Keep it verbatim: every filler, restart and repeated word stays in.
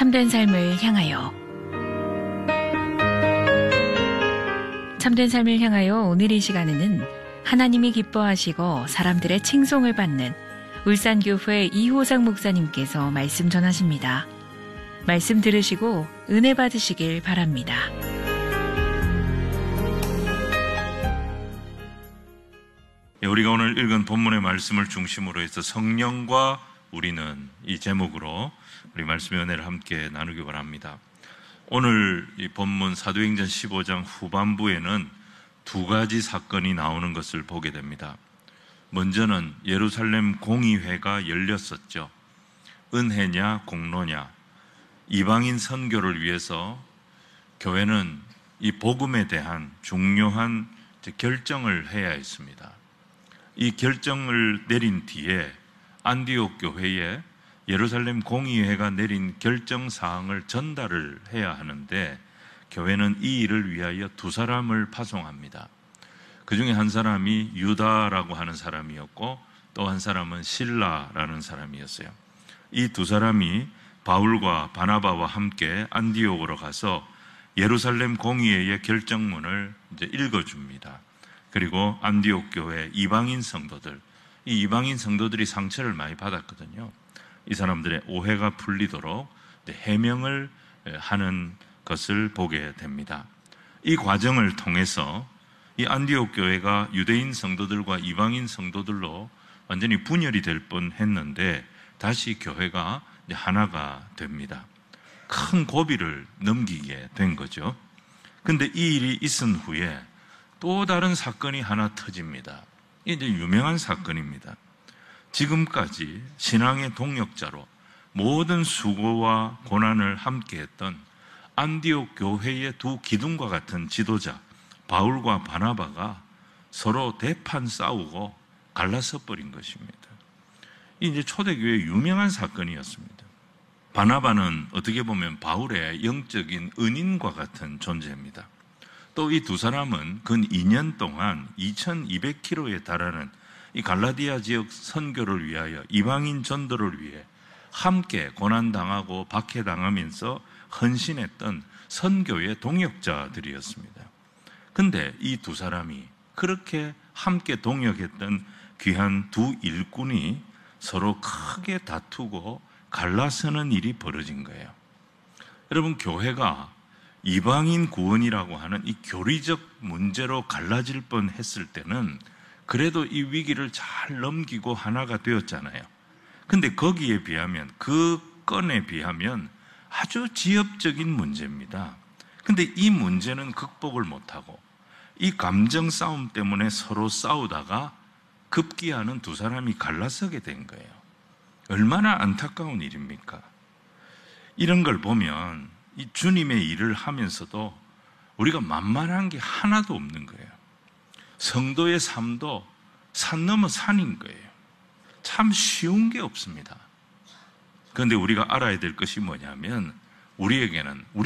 참된 삶을 향하여 참된 삶을 향하여 오늘 이 시간에는 하나님이 기뻐하시고 사람들의 칭송을 받는 울산교회 이호상 목사님께서 말씀 전하십니다. 말씀 들으시고 은혜 받으시길 바랍니다. 우리가 오늘 읽은 본문의 말씀을 중심으로 해서 성령과 우리는 이 제목으로 우리 말씀의 은혜를 함께 나누기 바랍니다. 오늘 이 본문 사도행전 십오 장 후반부에는 두 가지 사건이 나오는 것을 보게 됩니다. 먼저는 예루살렘 공의회가 열렸었죠. 은혜냐 공로냐, 이방인 선교를 위해서 교회는 이 복음에 대한 중요한 결정을 해야 했습니다. 이 결정을 내린 뒤에 안디옥 교회에 예루살렘 공의회가 내린 결정사항을 전달을 해야 하는데 교회는 이 일을 위하여 두 사람을 파송합니다. 그 중에 한 사람이 유다라고 하는 사람이었고 또 한 사람은 실라라는 사람이었어요. 이 두 사람이 바울과 바나바와 함께 안디옥으로 가서 예루살렘 공의회의 결정문을 이제 읽어줍니다. 그리고 안디옥 교회 이방인 성도들, 이 이방인 성도들이 상처를 많이 받았거든요. 이 사람들의 오해가 풀리도록 해명을 하는 것을 보게 됩니다. 이 과정을 통해서 이 안디옥 교회가 유대인 성도들과 이방인 성도들로 완전히 분열이 될 뻔했는데 다시 교회가 하나가 됩니다. 큰 고비를 넘기게 된 거죠. 그런데 이 일이 있은 후에 또 다른 사건이 하나 터집니다. 이게 이제 유명한 사건입니다. 지금까지 신앙의 동역자로 모든 수고와 고난을 함께했던 안디옥 교회의 두 기둥과 같은 지도자 바울과 바나바가 서로 대판 싸우고 갈라서 버린 것입니다. 이제 초대교회의 유명한 사건이었습니다. 바나바는 어떻게 보면 바울의 영적인 은인과 같은 존재입니다. 또 이 두 사람은 근 이 년 동안 이천이백 킬로미터에 달하는 이 갈라디아 지역 선교를 위하여 이방인 전도를 위해 함께 고난당하고 박해당하면서 헌신했던 선교의 동역자들이었습니다. 근데 이 두 사람이 그렇게 함께 동역했던 귀한 두 일꾼이 서로 크게 다투고 갈라서는 일이 벌어진 거예요. 여러분, 교회가 이방인 구원이라고 하는 이 교리적 문제로 갈라질 뻔했을 때는 그래도 이 위기를 잘 넘기고 하나가 되었잖아요. 근데 거기에 비하면, 그 건에 비하면 아주 지엽적인 문제입니다. 근데 이 문제는 극복을 못하고 이 감정 싸움 때문에 서로 싸우다가 급기야는 두 사람이 갈라서게 된 거예요. 얼마나 안타까운 일입니까? 이런 걸 보면 이 주님의 일을 하면서도 우리가 만만한 게 하나도 없는 거예요. 성도의 삶도 산 넘어 산인 거예요. 참 쉬운 게 없습니다. 그런데 우리가 알아야 될 것이 뭐냐면 우리에게는 우리